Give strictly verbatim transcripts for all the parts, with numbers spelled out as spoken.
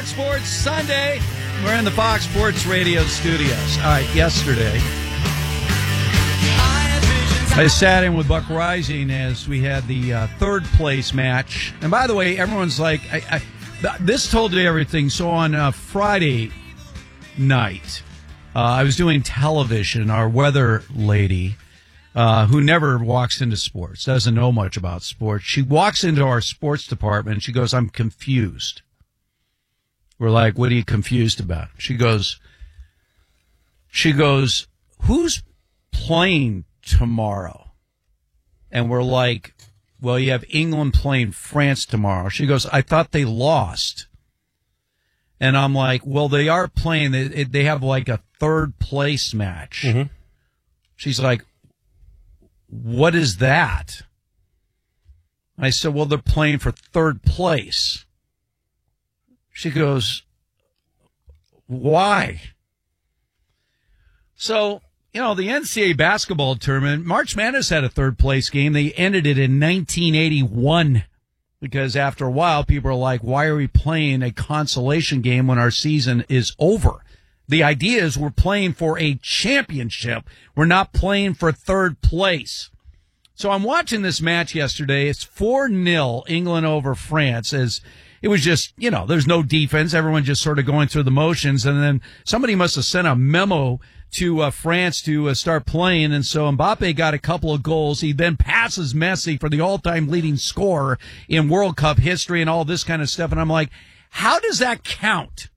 Fox Sports Sunday. We're in the Fox Sports Radio studios. All right, yesterday, I sat in with Buck Rising as we had the uh, third place match. And by the way, everyone's like, I, I, th- this told you everything. So on uh, Friday night, uh, I was doing television. Our weather lady, uh, who never walks into sports, doesn't know much about sports, she walks into our sports department and she goes, I'm confused. We're like, what are you confused about? She goes, she goes, who's playing tomorrow? And we're like, well, you have England playing France tomorrow. She goes, I thought they lost. And I'm like, well, they are playing. They, they have like a third place match. Mm-hmm. She's like, what is that? I said, well, they're playing for third place. She goes, why? So, you know, the N C double A basketball tournament, March Madness had a third-place game. They ended it in nineteen eighty-one because after a while, people are like, why are we playing a consolation game when our season is over? The idea is we're playing for a championship. We're not playing for third place. So I'm watching this match yesterday. It's four nil England over France as it was just, you know, there's no defense. Everyone just sort of going through the motions. And then somebody must have sent a memo to uh, France to uh, start playing, and so Mbappe got a couple of goals. He then passes Messi for the all-time leading scorer in World Cup history and all this kind of stuff. And I'm like, how does that count?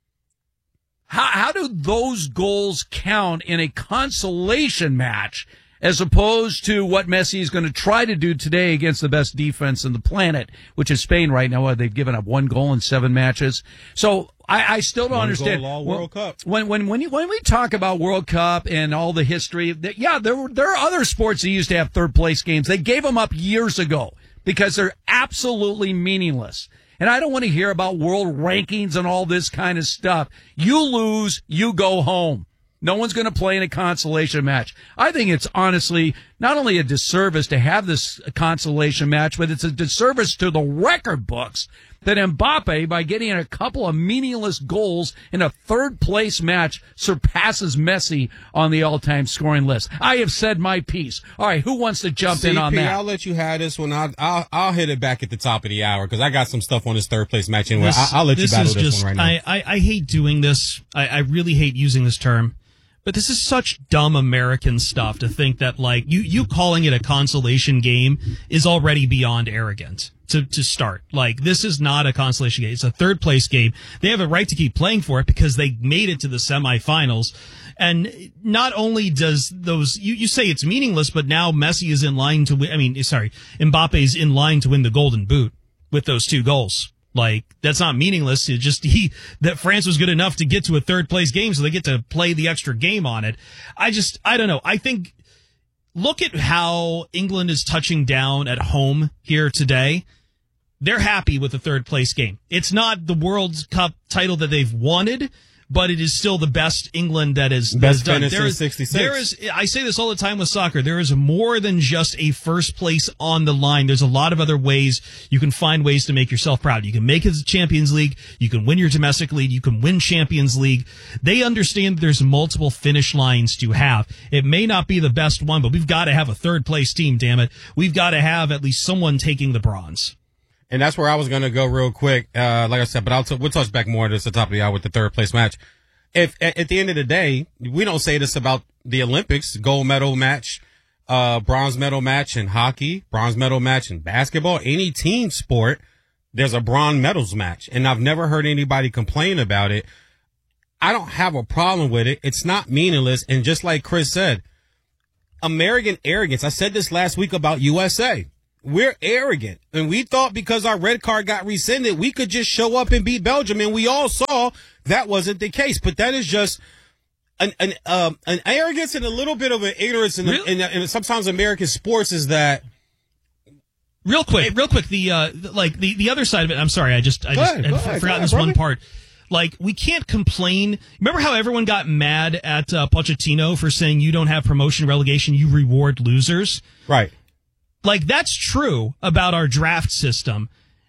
How how do those goals count in a consolation match as opposed to what Messi is going to try to do today against the best defense in the planet, which is Spain right now? They've given up one goal in seven matches. So I, I still don't one understand. Goal, all World Cup. When when when, you, when we talk about World Cup and all the history, that, yeah, there were there are other sports that used to have third place games. They gave them up years ago because they're absolutely meaningless. And I don't want to hear about world rankings and all this kind of stuff. You lose, you go home. No one's going to play in a consolation match. I think it's honestly not only a disservice to have this consolation match, but it's a disservice to the record books that Mbappe, by getting a couple of meaningless goals in a third-place match, surpasses Messi on the all-time scoring list. I have said my piece. All right, who wants to jump C P, in on that? I'll let you have this one. I'll, I'll, I'll hit it back at the top of the hour because I got some stuff on this third-place match anyway. This, I, I'll let you this battle is this just, one right now. I, I, I hate doing this. I, I really hate using this term. But this is such dumb American stuff to think that, like, you, you calling it a consolation game is already beyond arrogant to, to start. Like, this is not a consolation game. It's a third place game. They have a right to keep playing for it because they made it to the semifinals. And not only does those, you, you say it's meaningless, but now Messi is in line to win. I mean, sorry, Mbappe is in line to win the Golden Boot with those two goals. Like, that's not meaningless. It just, he, that France was good enough to get to a third place game, so they get to play the extra game on it. I just, I don't know. I think, look at how England is touching down at home here today. They're happy with the third place game. It's not the World Cup title that they've wanted, but it is still the best England that is best done. finish There in is, sixty-six. there is, I say this all the time with soccer. There is more than just a first place on the line. There's a lot of other ways you can find ways to make yourself proud. You can make it to Champions League. You can win your domestic league. You can win Champions League. They understand that there's multiple finish lines to have. It may not be the best one, but we've got to have a third place team. Damn it, we've got to have at least someone taking the bronze. And that's where I was going to go real quick. Uh, like I said, but I'll t- we'll touch back more at this at the top of the hour with the third place match. If at, at the end of the day, we don't say this about the Olympics, gold medal match, uh, bronze medal match in hockey, bronze medal match in basketball, any team sport, there's a bronze medals match. And I've never heard anybody complain about it. I don't have a problem with it. It's not meaningless. And just like Chris said, American arrogance. I said this last week about U S A. We're arrogant, and we thought because our red card got rescinded, we could just show up and beat Belgium, and we all saw that wasn't the case. But that is just an an um, an arrogance and a little bit of an ignorance in, Really? in, in sometimes American sports is that. Real quick, real quick, the uh, like the, the other side of it. I'm sorry, I just I Go just ahead, had go f- ahead, forgotten go this ahead, one brother. part. Like, we can't complain. Remember how everyone got mad at uh, Pochettino for saying you don't have promotion relegation, you reward losers? Right. Like, that's true about our draft system.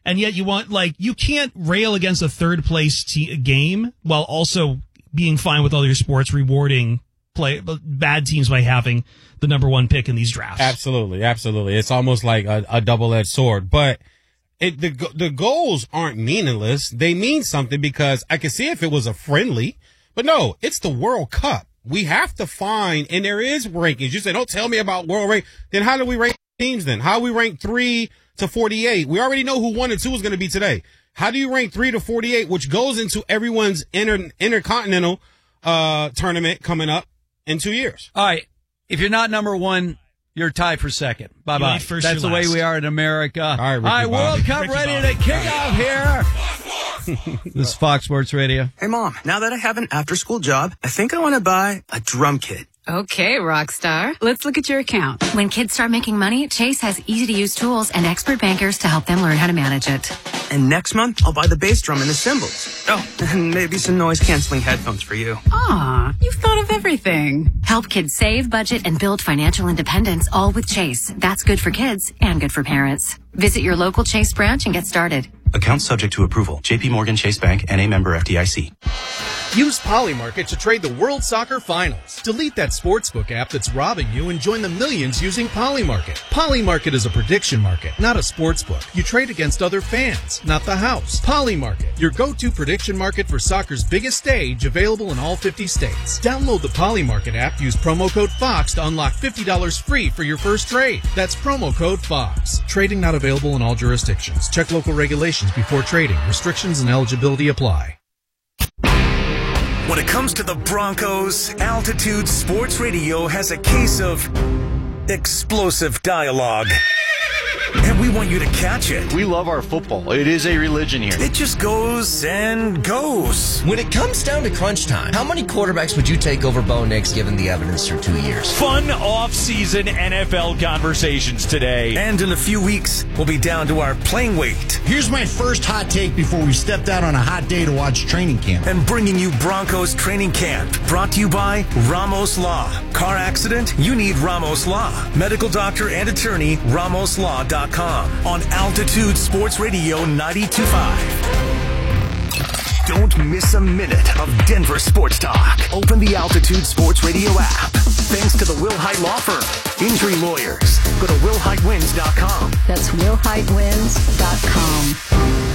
And yet you want, like, you can't rail against a third place te- game while also being fine with other sports rewarding play bad teams by having the number one pick in these drafts. Absolutely. Absolutely. It's almost like a, a double-edged sword, but it, the, the goals aren't meaningless. They mean something because I can see if it was a friendly, but no, it's the World Cup. We have to find, and there is rankings. You say, don't tell me about world rank. Then how do we rank teams then? How do we rank three to forty-eight? We already know who one and two is going to be today. How do you rank three to forty-eight, which goes into everyone's inter, intercontinental, uh, tournament coming up in two years? All right. If you're not number one, you're tied for second. Bye bye. First, That's the way last. we are in America. All right, Ricky All right, World Bobby. Cup Ricky ready Bobby. to kick off here. This is Fox Sports Radio. Hey, Mom, now that I have an after-school job, I think I want to buy a drum kit. Okay, Rockstar. Let's look at your account. When kids start making money, Chase has easy-to-use tools and expert bankers to help them learn how to manage it. And next month, I'll buy the bass drum and the cymbals. Oh, and maybe some noise-canceling headphones for you. Aw, you've thought of everything. Help kids save, budget, and build financial independence, all with Chase. That's good for kids and good for parents. Visit your local Chase branch and get started. Account subject to approval. J P Morgan Chase Bank, N A member F D I C. Use Polymarket to trade the World Soccer Finals. Delete that sportsbook app that's robbing you and join the millions using Polymarket. Polymarket is a prediction market, not a sportsbook. You trade against other fans, not the house. Polymarket, your go-to prediction market for soccer's biggest stage, available in all fifty states. Download the Polymarket app, use promo code FOX to unlock fifty dollars free for your first trade. That's promo code FOX. Trading not available in all jurisdictions. Check local regulations before trading. Restrictions and eligibility apply. When it comes to the Broncos, Altitude Sports Radio has a case of explosive dialogue. And we want you to catch it. We love our football. It is a religion here. It just goes and goes. When it comes down to crunch time, how many quarterbacks would you take over Bo Nix given the evidence through two years? Fun off-season N F L conversations today. And in a few weeks, we'll be down to our playing weight. Here's my first hot take before we stepped out on a hot day to watch training camp. And bringing you Broncos training camp. Brought to you by Ramos Law. Car accident? You need Ramos Law. Medical doctor and attorney, ramos law dot com. On Altitude Sports Radio ninety-two point five. Don't miss a minute of Denver sports talk. Open the Altitude Sports Radio app. Thanks to the Will Hite Law Firm. Injury lawyers. Go to will hite wins dot com. That's will hite wins dot com.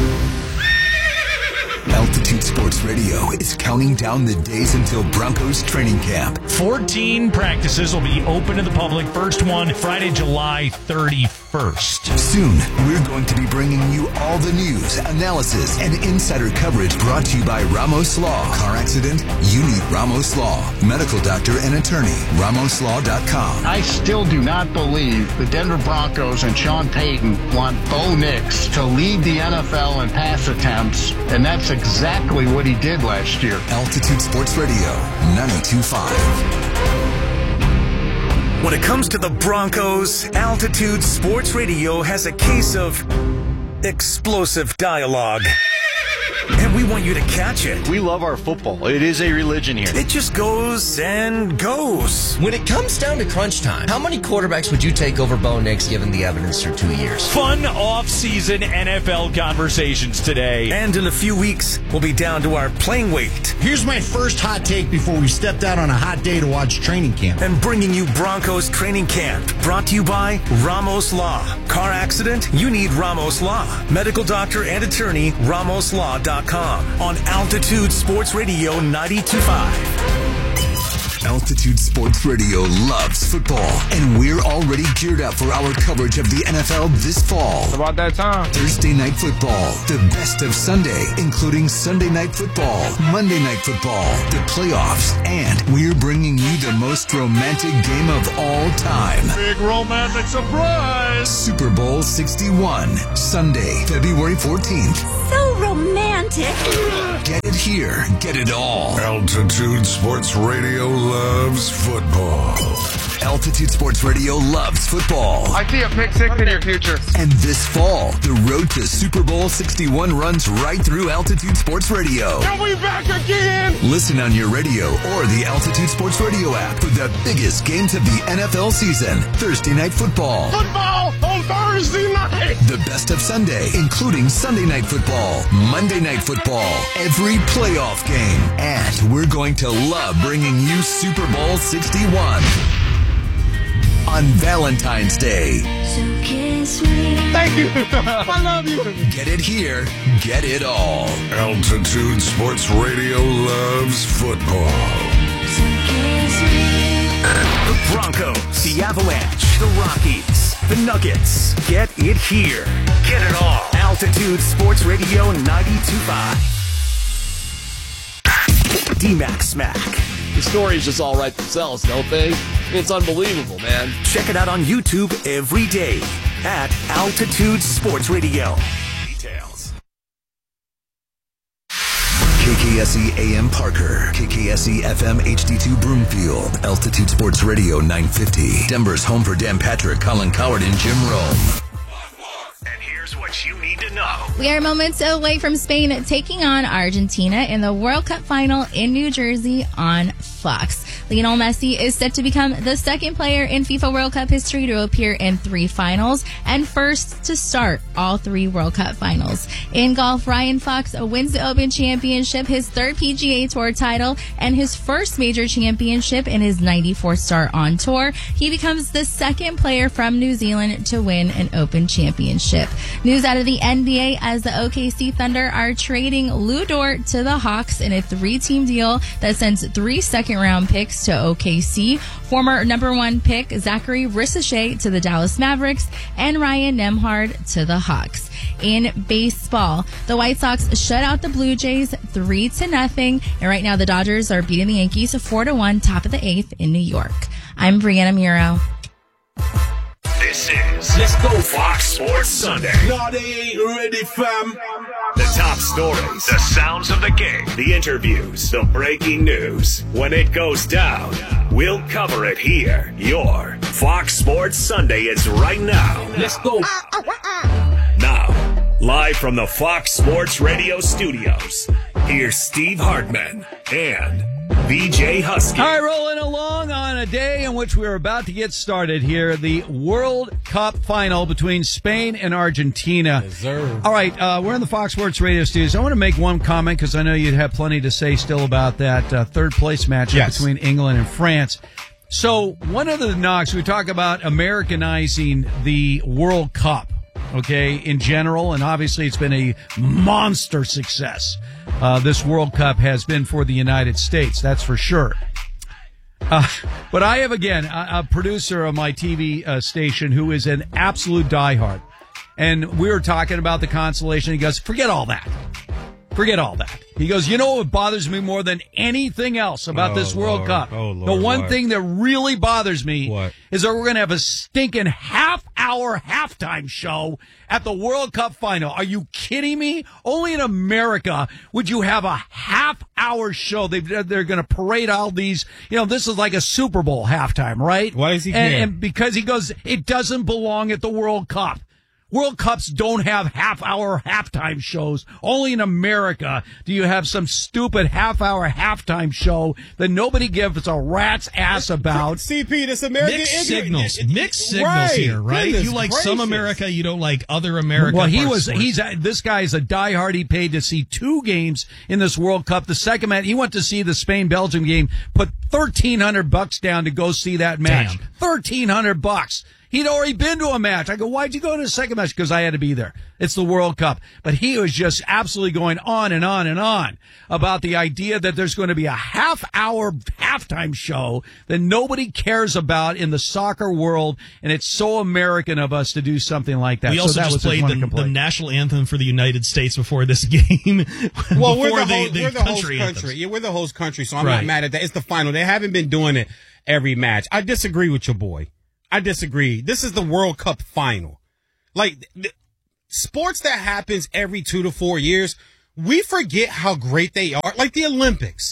Altitude Sports Radio is counting down the days until Broncos training camp. fourteen practices will be open to the public. First one, Friday, July thirty-first. Soon, we're going to be bringing you all the news, analysis, and insider coverage brought to you by Ramos Law. Car accident? You need Ramos Law. Medical doctor and attorney, ramos law dot com. I still do not believe the Denver Broncos and Sean Payton want Bo Nix to lead the N F L in pass attempts, and that's exactly what he did last year. Altitude Sports Radio, ninety-two point five. When it comes to the Broncos, Altitude Sports Radio has a case of explosive dialogue. And we want you to catch it. We love our football. It is a religion here. It just goes and goes. When it comes down to crunch time, how many quarterbacks would you take over Bo Nix given the evidence through two years? Fun off-season N F L conversations today. And in a few weeks, we'll be down to our playing weight. Here's my first hot take before we stepped out on a hot day to watch training camp. And bringing you Broncos training camp. Brought to you by Ramos Law. Car accident? You need Ramos Law. Medical doctor and attorney, ramos law dot com. On Altitude Sports Radio ninety-two point five. Altitude Sports Radio loves football, and we're already geared up for our coverage of the N F L this fall. It's about that time. Thursday Night Football, the best of Sunday, including Sunday Night Football, Monday Night Football, the playoffs, and we're bringing you the most romantic game of all time. Big romantic surprise! Super Bowl sixty-one, Sunday, February fourteenth. So romantic. Get it here, get it all. Altitude Sports Radio loves football. Altitude Sports Radio loves football. I see a pick six in your future. And this fall, the road to Super Bowl sixty-one runs right through Altitude Sports Radio. Are we back again? Listen on your radio or the Altitude Sports Radio app for the biggest games of the N F L season. Thursday Night Football. Football on Thursday night. The best of Sunday, including Sunday Night Football, Monday Night Football, every playoff game. And we're going to love bringing you Super Bowl sixty-one on Valentine's Day. So kiss me. Thank you. I love you. Get it here. Get it all. Altitude Sports Radio loves football. So kiss me. The Broncos, the Avalanche, the Rockies, the Nuggets. Get it here. Get it all. Altitude Sports Radio ninety-two point five. D-Max Smack. The stories just all write themselves, don't they? I mean, it's unbelievable, man. Check it out on YouTube every day at Altitude Sports Radio. Details. K K S E A M Parker, K K S E F M H D two Broomfield, Altitude Sports Radio nine fifty. Denver's home for Dan Patrick, Colin Coward, and Jim Rome. And here's what you need to know. We are moments away from Spain taking on Argentina in the World Cup final in New Jersey on Fox. Lionel Messi is set to become the second player in FIFA World Cup history to appear in three finals and first to start all three World Cup finals. In golf, Ryan Fox wins the Open Championship, his third P G A Tour title, and his first major championship in his ninety-fourth start on tour. He becomes the second player from New Zealand to win an Open Championship. News out of the N B A as the O K C Thunder are trading Lou Dort to the Hawks in a three-team deal that sends three second-round picks to O K C, former number one pick Zachary Ricochet to the Dallas Mavericks, and Ryan Nembhard to the Hawks. In baseball, the White Sox shut out the Blue Jays three to nothing, and right now the Dodgers are beating the Yankees four to one, top of the eighth in New York. I'm Brianna Muro. This is Let's Go Fox Sports Sunday. No, they ain't ready, fam. The top stories, the sounds of the game, the interviews, the breaking news. When it goes down, we'll cover it here. Your Fox Sports Sunday is right now. Let's go. Now, live from the Fox Sports Radio studios, here's Steve Hartman and V J Husky. All right, rolling along on a day in which we're about to get started here, the World Cup final between Spain and Argentina. All right, uh, we're in the Fox Sports Radio studios. I want to make one comment because I know you'd have plenty to say still about that uh, third place matchup Yes. between England and France. So one of the knocks, we talk about Americanizing the World Cup, okay, in general, and obviously it's been a monster success. Uh, this World Cup has been for the United States, that's for sure. Uh, but I have, again, a, a producer of my T V uh, station who is an absolute diehard. And we were talking about the consolation. He goes, forget all that. Forget all that. He goes, you know what bothers me more than anything else about Oh, this World Lord. Cup? Oh, Lord, the one Lord. thing that really bothers me What? is that we're going to have a stinking half-hour halftime show at the World Cup final. Are you kidding me? Only in America would you have a half-hour show. They, they're going to parade all these. You know, this is like a Super Bowl halftime, right? Why does he and, care? and because he goes, it doesn't belong at the World Cup. World Cups don't have half-hour halftime shows. Only in America do you have some stupid half-hour halftime show that nobody gives a rat's ass about. C P, this American Mixed ignorant- signals. Mixed signals Right. here, right? Goodness You like some gracious. America, you don't like other America. Well, he for was, sports. he's, a, this guy's a diehard. He paid to see two games in this World Cup. The second match, he went to see the Spain-Belgium game, put thirteen hundred bucks down to go see that match. Damn. thirteen hundred bucks. He'd already been to a match. I go, why'd you go to the second match? Because I had to be there. It's the World Cup. But he was just absolutely going on and on and on about the idea that there's going to be a half hour halftime show that nobody cares about in the soccer world. And it's so American of us to do something like that. We so also that just was his played one the, the complaint. national anthem for the United States before this game. Well, we're before the, host, the we're the host country country. anthems. Yeah, we're the host country, so I'm Right. not mad at that. It's the final. They haven't been doing it every match. I disagree with your boy. I disagree. This is the World Cup final. Like, th- sports that happens every two to four years, we forget how great they are. Like the Olympics.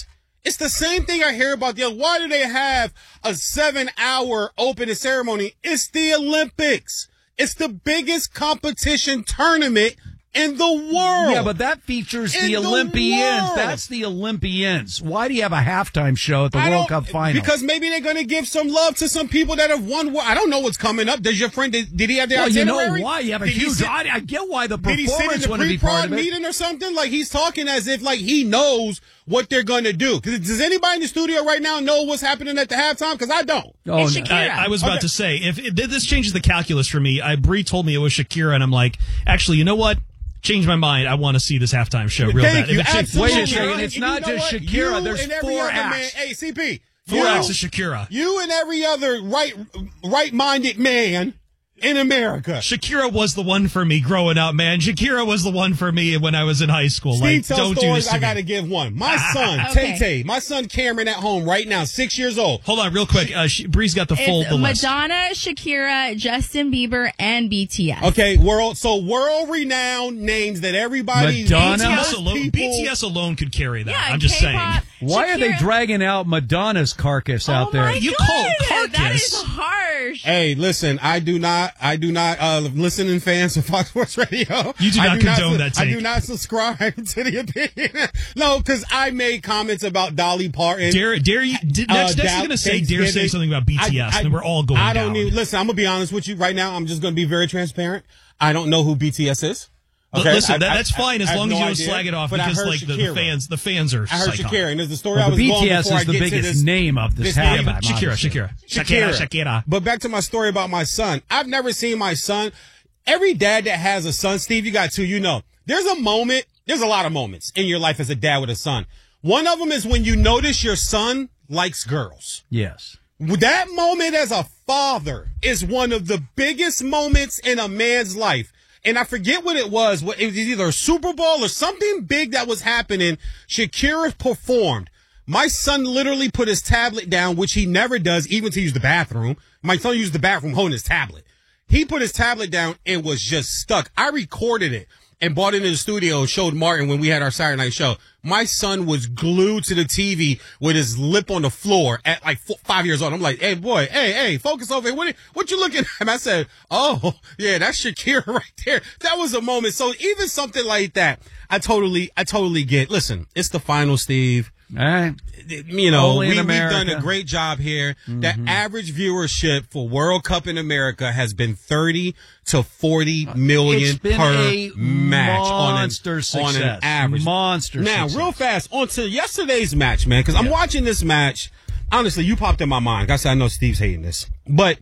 It's the same thing I hear about the why do they have a seven hour opening ceremony? It's the Olympics. It's the biggest competition tournament in the world. Yeah, but that features In the the Olympians. world. That's the Olympians. Why do you have a halftime show at the I World don't- Cup final? Because maybe they're going to give some love to some people that have won. I don't know what's coming up. Does your friend, did, did he have the well, you know itinerary? why? You have a Did he huge sit- audience. I get why the Did he sit in performers the want to be part pre-prod of it. meeting or something? Like he's talking as if like he knows what they're going to do. 'Cause does anybody in the studio right now know what's happening at the halftime? Because I don't. Oh, It's no. Shakira. I, I was about Okay. to say, if, if this changes the calculus for me, I Bree told me it was Shakira, and I'm like, actually, you know what? Change my mind. I want to see this halftime show real Thank bad. you. If it's Absolutely. Wait a second, And it's you not know just what? Shakira. You There's and every four other man- acts. Hey, C P. Four you, acts of Shakira. You and every other right, right-minded man in America. Shakira was the one for me growing up, man. Shakira was the one for me when I was in high school. Steve like, tells don't do stories. this to I got to me. give one. My son, Okay. Tay Tay, my son Cameron at home right now, six years old. Hold on, real quick. Uh, she, Bree's got the full It's the list. Madonna, Shakira, Justin Bieber, and B T S. Okay, world. So world-renowned names that everybody. Madonna? B T S most alone, people- B T S alone could carry that. Yeah, I'm just saying. K-pop, Why are they Shakira- dragging out Madonna's carcass Oh out there? my You God, call it That carcass? is harsh. Hey, listen, I do not, I do not, uh, listening fans of Fox Sports Radio. You do I not condone that I take. do not subscribe to the opinion. No, because I made comments about Dolly Parton. Dare, dare you? Did, Uh, next, next Dal- is going to say, dare say Thanksgiving. something about B T S, I- I- and we're all going I don't down. even, listen, I'm going to be honest with you right now. I'm just going to be very transparent. I don't know who B T S is. But Okay? listen, I- that, I- that's fine as I have long no as you don't idea, slag it off but I because heard like the, the Shakira. fans, the fans are. I heard psychotic. Shakira, and there's the story Well, I was the going B T S before is I the get to biggest this- name of this this Yeah, halftime. but Shakira, obviously. Shakira, Shakira. Shakira, Shakira. But back to my story about my son. I've never seen my son. Every dad that has a son, Steve, you got two, you know. There's a moment, there's a lot of moments in your life as a dad with a son. One of them is when you notice your son likes girls. Yes. That moment as a father is one of the biggest moments in a man's life. And I forget what it was. What- It was either a Super Bowl or something big that was happening. Shakira performed. My son literally put his tablet down, which he never does, even to use the bathroom. My son used the bathroom holding his tablet. He put his tablet down and was just stuck. I recorded it and brought it in the studio and showed Martin when we had our Saturday night show. My son was glued to the T V with his lip on the floor at like four, five years old. I'm like, hey, boy, hey, hey, focus over here. What, what you looking at? And I said, oh, yeah, that's Shakira right there. That was a moment. So even something like that, I totally, I totally get. Listen, it's the final, Steve. All right. You know, Only we, in we've done America. a great job here. The Mhm. average viewership for World Cup in America has been thirty to forty million It's been per a match on an, monster on an success. average. Monster Now, success. real fast, on to yesterday's match, man, because I'm watching this match. Honestly, you popped in my mind. I said, I know Steve's hating this. But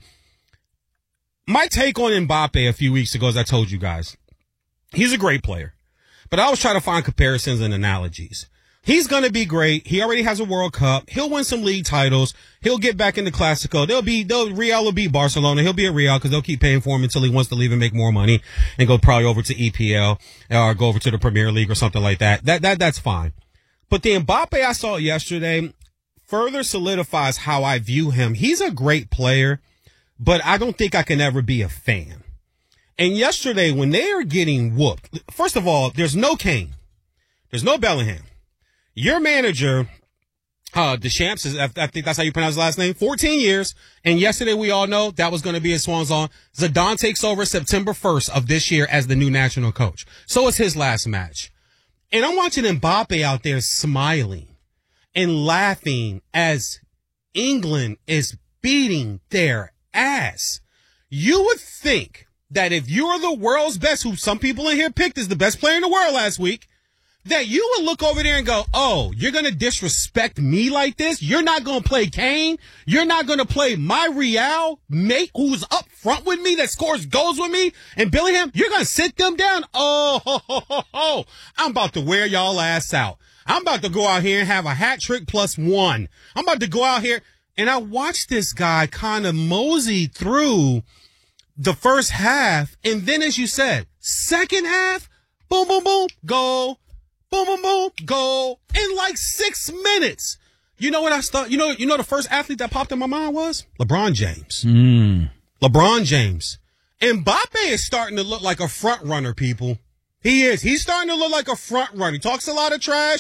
my take on Mbappe a few weeks ago, as I told you guys, he's a great player. But I always try to find comparisons and analogies. He's going to be great. He already has a World Cup. He'll win some league titles. He'll get back in the Clasico. They'll be, they'll, Real will beat Barcelona. He'll be at Real because they'll keep paying for him until he wants to leave and make more money and go probably over to E P L or go over to the Premier League or something like that. That, that, that's fine. But the Mbappe I saw yesterday further solidifies how I view him. He's a great player, but I don't think I can ever be a fan. And yesterday when they are getting whooped, first of all, there's no Kane. There's no Bellingham. Your manager, uh, Deschamps, is, I think that's how you pronounce his last name, fourteen years. And yesterday we all know that was going to be his swan song. Zidane takes over September first of this year as the new national coach. So it's his last match. And I'm watching Mbappe out there smiling and laughing as England is beating their ass. You would think that if you're the world's best, who some people in here picked as the best player in the world last week, that you would look over there and go, oh, you're going to disrespect me like this? You're not going to play Kane? You're not going to play my Real mate who's up front with me that scores goals with me? And Bellingham, you're going to sit them down? Oh, ho, ho, ho, ho. I'm about to wear y'all ass out. I'm about to go out here and have a hat trick plus one. I'm about to go out here. And I watched this guy kind of mosey through the first half. And then, as you said, second half, boom, boom, boom, goal. Boom, boom, boom, goal in like six minutes. You know what I thought? You know, you know the first athlete that popped in my mind was LeBron James. Mm. LeBron James. Mbappe is starting to look like a front runner, people. He is. He's starting to look like a front runner. He talks a lot of trash.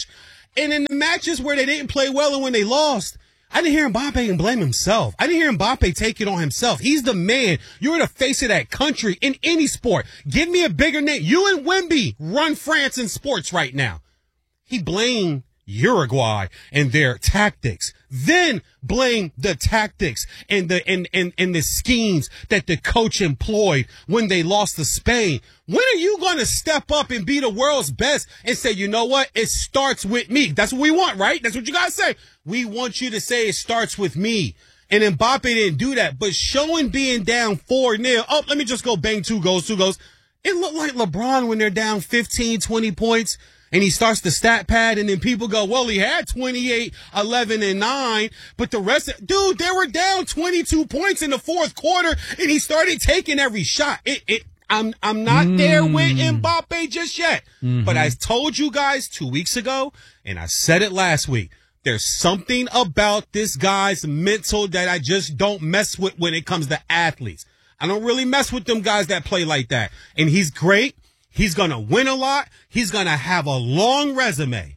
And in the matches where they didn't play well and when they lost, I didn't hear Mbappe and blame himself. I didn't hear Mbappe take it on himself. He's the man. You're the face of that country in any sport. Give me a bigger name. You and Wemby run France in sports right now. He blamed Uruguay and their tactics. Then blame the tactics and the and, and, and the schemes that the coach employed when they lost to Spain. When are you going to step up and be the world's best and say, you know what? It starts with me. That's what we want, right? That's what you guys say. We want you to say it starts with me. And Mbappe didn't do that. But showing being down four nil. Oh, let me just go bang two goals, two goals. It looked like LeBron when they're down fifteen, twenty points. And he starts the stat pad, and then people go, well, he had twenty-eight, eleven, and nine, but the rest of, dude, they were down twenty-two points in the fourth quarter, and he started taking every shot. It, it, I'm, I'm not mm. there with Mbappe just yet, mm-hmm. but I told you guys two weeks ago, and I said it last week, there's something about this guy's mental that I just don't mess with when it comes to athletes. I don't really mess with them guys that play like that, and he's great. He's going to win a lot. He's going to have a long resume.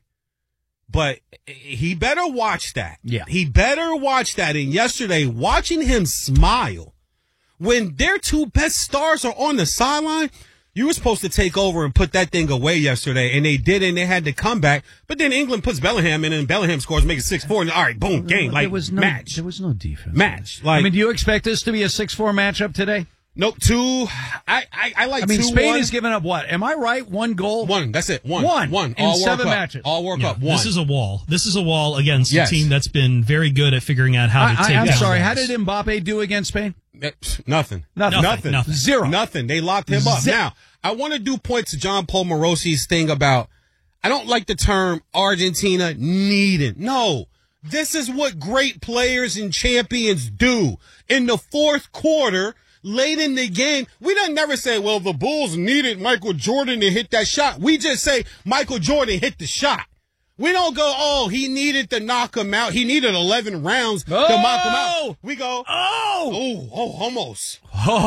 But he better watch that. Yeah. He better watch that. And yesterday, watching him smile when their two best stars are on the sideline, you were supposed to take over and put that thing away yesterday, and they did, and they had to come back. But then England puts Bellingham in, and Bellingham scores, makes it six four, and all right, boom, game, like, there was no, match. There was no defense. Match. Like, I mean, do you expect this to be a six four matchup today? Nope, two. I, I, I like I mean, two, Spain one. has given up what? Am I right? One goal? One. That's it. One. One. One. In All seven World matches. Cup. All World Yeah, Cup. One. This is a wall. This is a wall against Yes. a team that's been very good at figuring out how to I, take I, I'm down sorry. walls. How did Mbappe do against Spain? Nothing. Nothing. Nothing. Nothing. Zero. Nothing. They locked him up. Zip. Now, I want to do points to John Paul Morosi's thing about, I don't like the term Argentina needing. No. This is what great players and champions do. In the fourth quarter, late in the game, we don't never say, well, the Bulls needed Michael Jordan to hit that shot. We just say Michael Jordan hit the shot. We don't go, oh, he needed to knock him out. He needed eleven rounds oh! to knock him out. We go, oh, oh, oh, almost.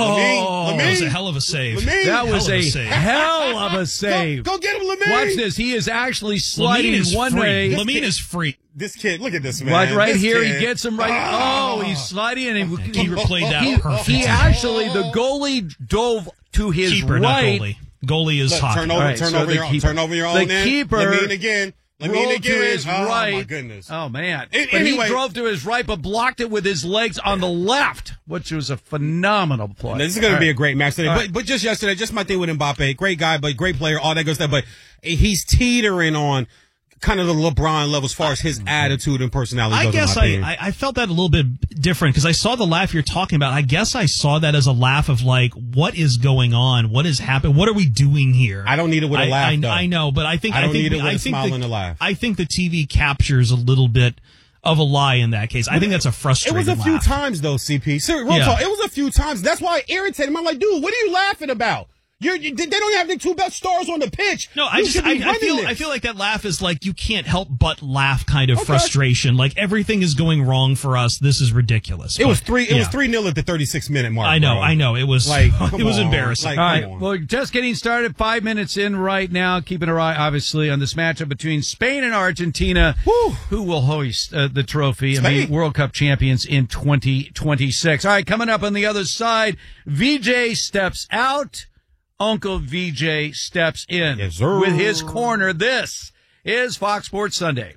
Oh, that was a hell of a save. Lamine. That was hell a, of a save. hell of a save. Go, go get him, Lamine. Watch this. He is actually sliding Lamine is one free. way. Lamine is free. This kid, look at this man. Right, right This here, kid. he gets him right. Oh, he's sliding, and he, He replayed that he, perfectly. he actually, the goalie dove to his Keeper, not right. goalie. Goalie is Look, hockey. turn over, All right, turn so over the your own, keeper- turn over your own the end. keeper Lamine again. Lamine rolled again. to his oh, right. my goodness. Oh, man. It, but anyway, he drove to his right, but blocked it with his legs on the left, which was a phenomenal play. This is going to be right. a great match today. All But, right. but just yesterday, just my thing with Mbappe. Great guy, but great player, all that good stuff. But he's teetering on kind of the LeBron level as far as his attitude and personality I goes, in guess my I, opinion. I, I felt that a little bit different because I saw the laugh you're talking about. I guess I saw that as a laugh of like, what is going on? What is happening? What are we doing here? I don't need it with a I, laugh, I, though. I know, but I think I don't think, need it with I a think smile the, and a laugh. I think the T V captures a little bit of a lie in that case. I think that's a It frustrating was a few laugh. times, though, C P. Sir, real Yeah. talk, it was a few times. That's why I irritated him. I'm like, dude, what are you laughing about? You're, you, they don't have the two best stars on the pitch. No, I You just should be I, I running feel this. I feel like that laugh is like you can't help but laugh kind of Okay. frustration. Like everything is going wrong for us. This is ridiculous. It was But, three. It yeah. was three nil at the thirty-six minute mark. I know, bro. I know. It was Like, it come was on. embarrassing. Like, All come right. on. Well, just getting started. Five minutes in right now. Keeping our eye, obviously, on this matchup between Spain and Argentina. Whew. Who will hoist uh, the trophy and be Spain. World Cup champions in twenty twenty-six? All right, coming up on the other side, V J steps out. Uncle V J steps in Yes, sir. with his corner. This is Fox Sports Sunday.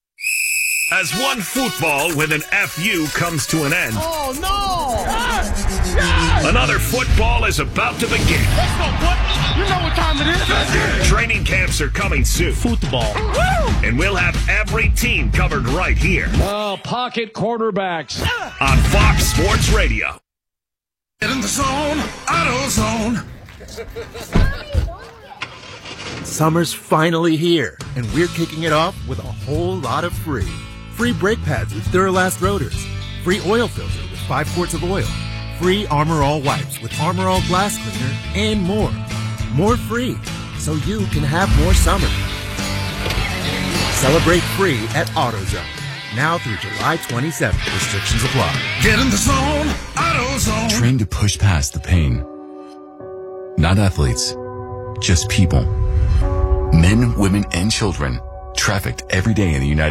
As one football with an F U comes to an end, Oh, no! another football is about to begin. Let's go, boy. You know what time it is. Training camps are coming soon. Football. And we'll have every team covered right here Oh, pocket quarterbacks. on Fox Sports Radio. Get in the zone, AutoZone. Summer's finally here, and we're kicking it off with a whole lot of free. Free brake pads with Duralast rotors. Free oil filter with five quarts of oil. Free Armor All wipes with Armor All glass cleaner, and more. More free, so you can have more summer. Celebrate free at AutoZone. Now through July twenty-seventh. Restrictions apply. Get in the zone, AutoZone. Trained to push past the pain. Not athletes, just people. Men, women, and children trafficked every day in the United